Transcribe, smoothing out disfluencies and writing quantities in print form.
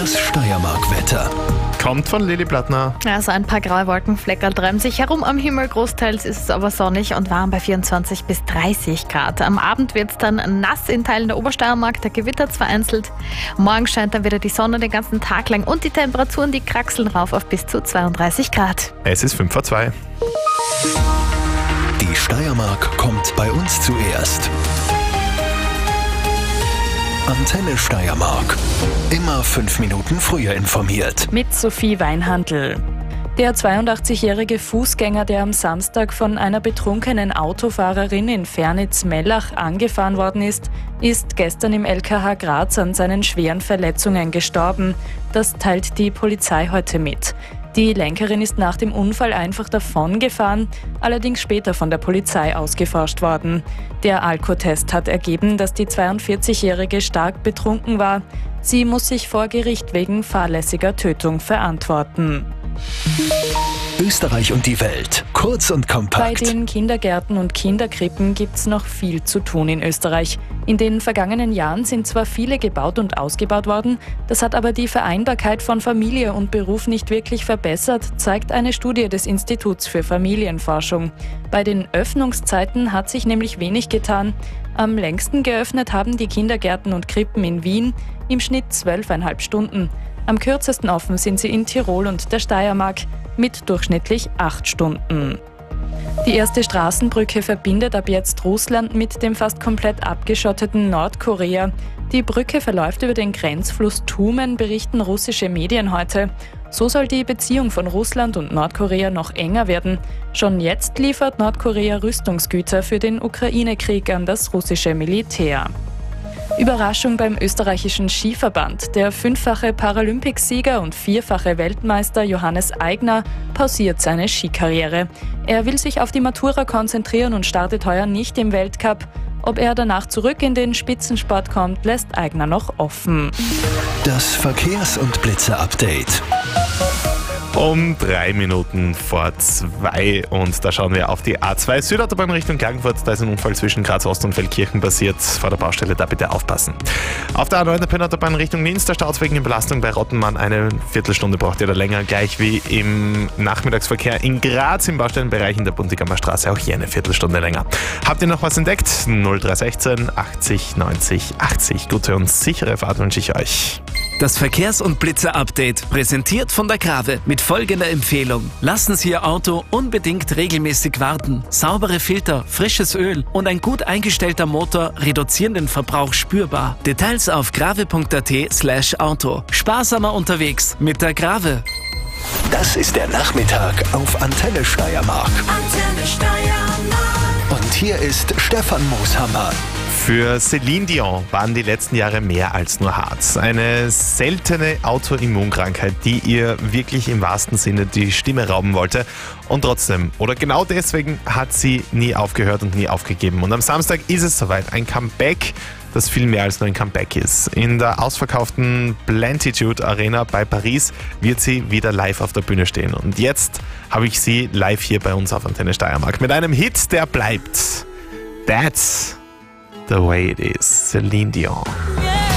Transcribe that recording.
Das Steiermark-Wetter. Kommt von Lili Plattner. Also ein paar graue Wolkenfleckerl treiben sich herum am Himmel. Großteils ist es aber sonnig und warm bei 24 bis 30 Grad. Am Abend wird es dann nass in Teilen der Obersteiermark, da gewittert es vereinzelt. Morgen scheint dann wieder die Sonne den ganzen Tag lang und die Temperaturen, die kraxeln rauf auf bis zu 32 Grad. Es ist 5:02. Die Steiermark kommt bei uns zuerst. Antenne Steiermark. Immer 5 Minuten früher informiert. Mit Sophie Weinhandl. Der 82-jährige Fußgänger, der am Samstag von einer betrunkenen Autofahrerin in Fernitz-Mellach angefahren worden ist gestern im LKH Graz an seinen schweren Verletzungen gestorben. Das teilt die Polizei heute mit. Die Lenkerin ist nach dem Unfall einfach davongefahren, allerdings später von der Polizei ausgeforscht worden. Der Alkotest hat ergeben, dass die 42-Jährige stark betrunken war. Sie muss sich vor Gericht wegen fahrlässiger Tötung verantworten. Österreich und die Welt. Kurz und Bei kompakt. den Kindergärten und Kinderkrippen gibt's noch viel zu tun in Österreich. In den vergangenen Jahren sind zwar viele gebaut und ausgebaut worden, das hat aber die Vereinbarkeit von Familie und Beruf nicht wirklich verbessert, zeigt eine Studie des Instituts für Familienforschung. Bei den Öffnungszeiten hat sich nämlich wenig getan. Am längsten geöffnet haben die Kindergärten und Krippen in Wien, im Schnitt 12,5 Stunden. Am kürzesten offen sind sie in Tirol und der Steiermark mit durchschnittlich 8 Stunden. Die erste Straßenbrücke verbindet ab jetzt Russland mit dem fast komplett abgeschotteten Nordkorea. Die Brücke verläuft über den Grenzfluss Tumen, berichten russische Medien heute. So soll die Beziehung von Russland und Nordkorea noch enger werden. Schon jetzt liefert Nordkorea Rüstungsgüter für den Ukraine-Krieg an das russische Militär. Überraschung beim österreichischen Skiverband. Der 5-fache Paralympicsieger und 4-fache Weltmeister Johannes Aigner pausiert seine Skikarriere. Er will sich auf die Matura konzentrieren und startet heuer nicht im Weltcup. Ob er danach zurück in den Spitzensport kommt, lässt Aigner noch offen. Das Verkehrs- und Blitzer-Update. Um 2:03 und da schauen wir auf die A2 Südautobahn Richtung Klagenfurt. Da ist ein Unfall zwischen Graz Ost und Feldkirchen passiert. Vor der Baustelle, da bitte aufpassen. Auf der A9 der Pennautobahn Richtung Linz, der Staut wegen Belastung bei Rottenmann. Eine Viertelstunde braucht ihr da länger, gleich wie im Nachmittagsverkehr in Graz im Baustellenbereich in der Buntigammer Straße. Auch hier eine Viertelstunde länger. Habt ihr noch was entdeckt? 0316 80 90 80. Gute und sichere Fahrt wünsche ich euch. Das Verkehrs- und Blitzer-Update, präsentiert von der Grave, mit folgender Empfehlung. Lassen Sie Ihr Auto unbedingt regelmäßig warten. Saubere Filter, frisches Öl und ein gut eingestellter Motor reduzieren den Verbrauch spürbar. Details auf grave.at/auto. Sparsamer unterwegs mit der Grave. Das ist der Nachmittag auf Antenne Steiermark. Antenne Steiermark. Und hier ist Stefan Mooshammer. Für Céline Dion waren die letzten Jahre mehr als nur hart. Eine seltene Autoimmunkrankheit, die ihr wirklich im wahrsten Sinne die Stimme rauben wollte. Und trotzdem, oder genau deswegen, hat sie nie aufgehört und nie aufgegeben. Und am Samstag ist es soweit. Ein Comeback, das viel mehr als nur ein Comeback ist. In der ausverkauften Plentitude Arena bei Paris wird sie wieder live auf der Bühne stehen. Und jetzt habe ich sie live hier bei uns auf Antenne Steiermark mit einem Hit, der bleibt. That's the way it is. Céline Dion.